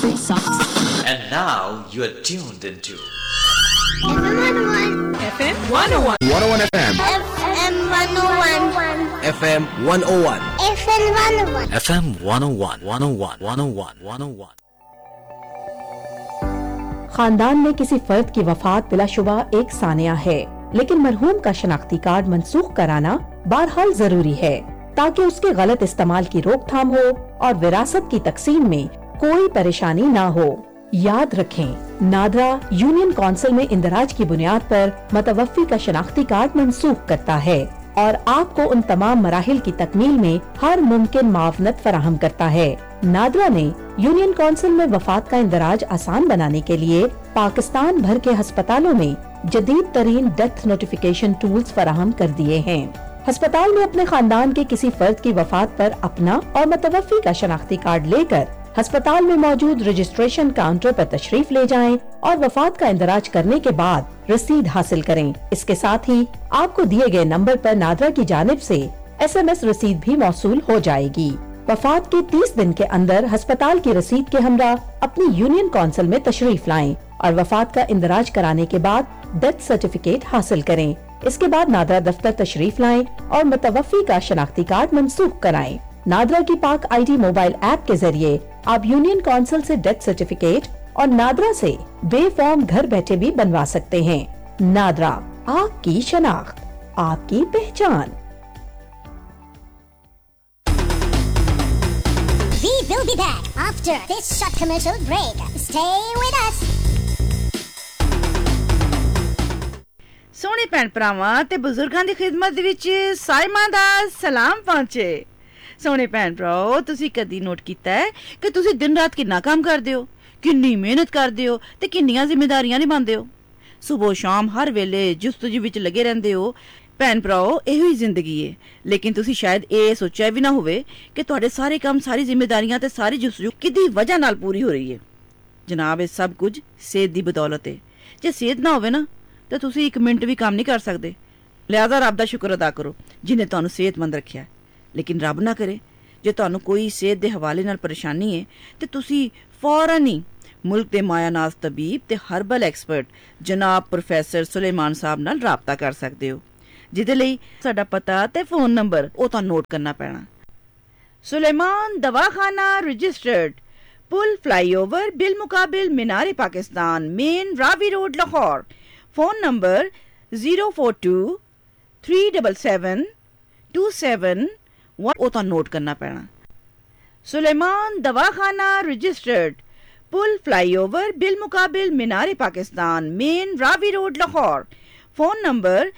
And now you are tuned into FM 101. 101 FM. FM 101. FM 101. FM 101. FM 101, 101, 101, 101. खानदान में किसी फर्द की वफात बिलाशुबा एक सानिया है, लेकिन मरहूम का शनाख्ती कार्ड मनसूख कराना बहरहाल जरूरी है ताकि उसके गलत इस्तेमाल की रोकथाम हो और विरासत की तकसीम में कोई परेशानी ना हो। याद रखें, नादरा यूनियन काउंसिल में इंदराज की बुनियाद पर मतवफ़ी का शनाख्ती कार्ड मनसूख करता है और आपको उन तमाम मराहिल की तकमील में हर मुमकिन मावनत फराहम करता है। नादरा ने यूनियन काउंसिल में वफात का इंदराज आसान बनाने के लिए पाकिस्तान भर के अस्पतालों में जदीद तरीन डेथ नोटिफिकेशन टूल्स फराहम कर दिए हैं। अस्पताल में अपने खानदान के किसी फर्द की वफात पर अपना और मतवफ़ी का शनाख्ती कार्ड लेकर अस्पताल में मौजूद रजिस्ट्रेशन काउंटर पर तशरीफ ले जाएं और वफात का इंदराज करने के बाद रसीद हासिल करें। इसके साथ ही आपको दिए गए नंबर पर नादरा की जानिब से SMS रसीद भी मौसूल हो जाएगी। वफात के 30 दिन के अंदर अस्पताल की रसीद के हमरा अपनी यूनियन काउंसिल में तशरीफ लाएं और वफात का इंदराज कराने के बाद डेथ सर्टिफिकेट हासिल करें। इसके बाद नादरा दफ्तर तशरीफ लाएं और मतवफ़ी का शनाख्ती कार्ड मनसूख कराएं। नादरा की पाक ID मोबाइल ऐप के जरिए आप यूनियन काउंसिल से डेथ सर्टिफिकेट और नादरा से बे फॉर्म घर बैठे भी बनवा सकते हैं। नादरा, आपकी शनाख्त, आपकी पहचान। We will be back after this short commercial break. Stay with us. ਸੋਹਣੇ ਭੈਣ ਭਰਾਵਾਂ ਤੇ ਬਜ਼ੁਰਗਾਂ ਦੀ ਖਿਦਮਤ ਦੇ ਵਿੱਚ ਸਾਇਮਾਂ ਦਾ ਸਲਾਮ ਪਹੁੰਚੇ। ਸੋਹਣੇ ਭੈਣ ਭਰਾਓ, ਤੁਸੀਂ ਕਦੀ ਨੋਟ ਕੀਤਾ ਹੈ ਕਿ ਤੁਸੀਂ ਦਿਨ ਰਾਤ ਕਿੰਨਾ ਕੰਮ ਕਰਦੇ ਹੋ, ਕਿੰਨੀ ਮਿਹਨਤ ਕਰਦੇ ਹੋ ਤੇ ਕਿੰਨੀਆਂ ਜ਼ਿੰਮੇਵਾਰੀਆਂ ਨਿਭਾਉਂਦੇ ਹੋ। ਸਵੇਰ ਸ਼ਾਮ ਹਰ ਵੇਲੇ ਜੁਸਤਜੂ ਵਿੱਚ ਲੱਗੇ ਰਹਿੰਦੇ ਹੋ। ਭੈਣ ਭਰਾਓ, ਇਹੋ ਹੀ ਜ਼ਿੰਦਗੀ ਹੈ, ਲੇਕਿਨ ਤੁਸੀਂ ਸ਼ਾਇਦ ਇਹ ਸੋਚਿਆ ਵੀ ਨਾ ਹੋਵੇ ਕਿ ਤੁਹਾਡੇ ਸਾਰੇ ਕੰਮ, ਸਾਰੀ ਜ਼ਿੰਮੇਵਾਰੀਆਂ ਤੇ ਸਾਰੀ ਜੁਸਤਜੂ ਕਿਹਦੀ ਵਜ੍ਹਾ ਨਾਲ ਪੂਰੀ ਹੋ ਰਹੀ ਹੈ। ਜਨਾਬ, ਇਹ ਸਭ ਕੁਝ ਸਿਹਤ ਦੀ ਬਦੌਲਤ ਹੈ। ਜੇ ਸਿਹਤ ਨਾ ਹੋਵੇ ਨਾ ਤਾਂ ਤੁਸੀਂ ਇੱਕ ਮਿੰਟ ਵੀ ਕੰਮ ਨਹੀਂ ਕਰ ਸਕਦੇ। ਲਿਹਾਜ਼ਾ ਰੱਬ ਦਾ ਸ਼ੁਕਰ ਅਦਾ ਕਰੋ ਜਿਹਨੇ ਤੁਹਾਨੂੰ ਸਿਹਤਮੰਦ ਰੱਖਿਆ। ਲੇਕਿਨ ਰੱਬ ਨਾ ਕਰੇ ਜੇ ਤੁਹਾਨੂੰ ਕੋਈ ਸਿਹਤ ਦੇ ਹਵਾਲੇ ਨਾਲ ਪਰੇਸ਼ਾਨੀ ਹੈ ਤੇ ਤੁਸੀਂ ਫੌਰਨ ਹੀ ਮੁਲਕ ਦੇ ਮਾਇਆਨਾਜ਼ ਤਬੀਬ ਤੇ ਹਰਬਲ ਐਕਸਪਰਟ ਜਨਾਬ ਪ੍ਰੋਫੈਸਰ ਸੁਲੇਮਾਨ ਸਾਹਿਬ ਨਾਲ ਰਾਬਤਾ ਕਰ ਸਕਦੇ ਹੋ, ਜਿਹਦੇ ਲਈ ਸਾਡਾ ਪਤਾ ਤੇ ਫੋਨ ਨੰਬਰ ਉਹ ਤੁਹਾਨੂੰ ਨੋਟ ਕਰਨਾ ਪੈਣਾ। ਸੁਲੇਮਾਨ ਦਵਾਖਾਨਾ ਰਜਿਸਟਰਡ, ਪੁਲ ਫਲਾਈਓਵਰ ਬਿਲ ਮੁਕਾबिल मीनार Pakistan, main Ravi road, Lahore. Phone number 042 377 27 1 ਉਹ ਤਾਂ ਨੋਟ ਕਰਨਾ ਪੈਣਾ। सुलेमान दवाखाना रजिस्टर्ड, पुल फ्लाईओवर बिल मुकाबिल मीनार Pakistan, main Ravi road, Lahore. Phone number